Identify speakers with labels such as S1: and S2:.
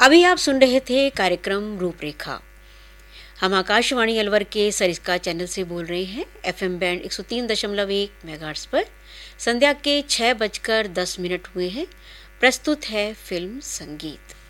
S1: अभी आप सुन रहे थे कार्यक्रम रूपरेखा। हम आकाशवाणी अलवर के सरिस्का चैनल से बोल रहे हैं। एफएम बैंड 103.1 मेगाहर्ट्ज पर संध्या के 6:10 हुए हैं। प्रस्तुत है फिल्म संगीत।